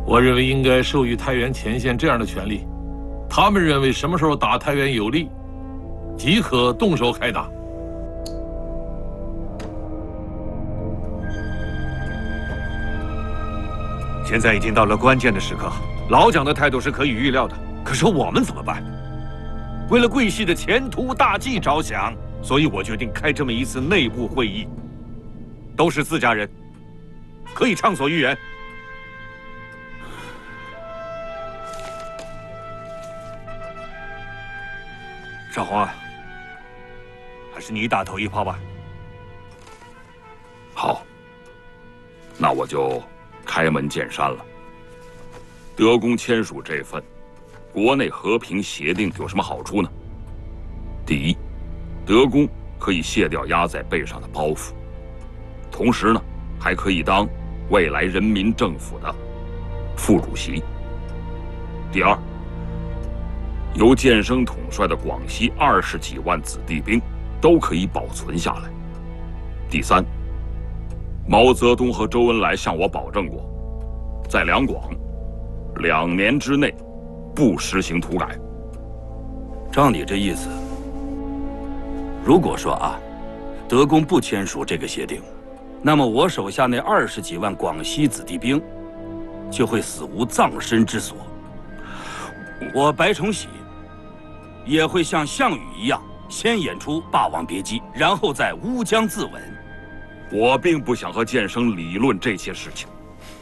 我认为应该授予太原前线这样的权利，他们认为什么时候打太原有利，即可动手开打。 现在已经到了关键的时刻，老蒋的态度是可以预料的，可是我们怎么办？为了桂系的前途大计着想，所以我决定开这么一次内部会议。都是自家人，可以畅所欲言。少华，还是你打头一炮吧。 好，那我就开门见山了。德公签署这份国内和平协定有什么好处呢？第一，德公可以卸掉压在背上的包袱，同时呢，还可以当未来人民政府的副主席。第二，由建生统帅的广西20几万子弟兵都可以保存下来。第三，毛泽东和周恩来向我保证过，在两广2年之内不实行土改。 照你这意思，如果说德公不签署这个协定，那么我手下那20几万广西子弟兵就会死无葬身之所。我白崇禧也会像项羽一样，先演出《霸王别姬》，然后在乌江自刎。 我并不想和建生理论这些事情。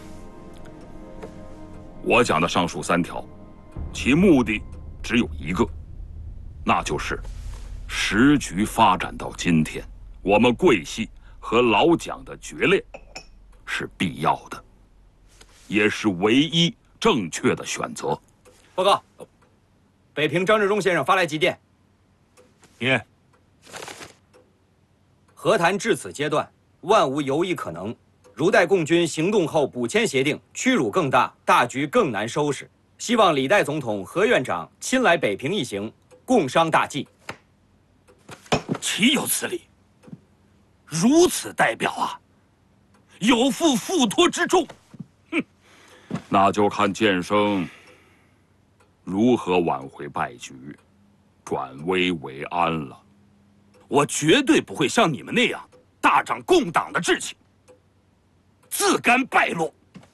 我讲的上述3条，其目的只有一个，那就是时局发展到今天，我们桂系和老蒋的决裂是必要的，也是唯一正确的选择。 报告，北平张治中先生发来急电。 念。 和谈至此阶段，万无犹豫可能。如待共军行动后补签协定，屈辱更大，大局更难收拾。希望李代总统、何院长亲来北平一行，共商大计。 岂有此理！如此代表有负付托之重。 那就看建生如何挽回败局，转危为安了。 我绝对不会像你们那样大长共党的志气，自甘败落。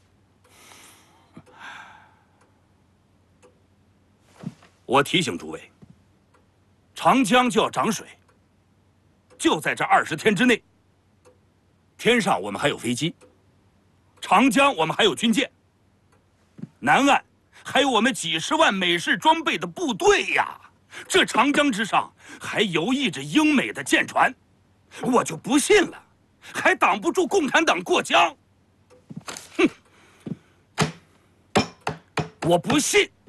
我提醒诸位，长江就要涨水，就在这20天之内。天上我们还有飞机，长江我们还有军舰，南岸还有我们几十万美式装备的部队呀！这长江之上还游弋着英美的舰船，我就不信了，还挡不住共产党过江？哼！我不信。